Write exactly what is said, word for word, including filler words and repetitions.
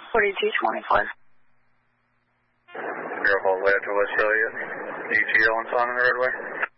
forty-two twenty-four. You're all the way up to West Joliet. E T L and Song on the roadway.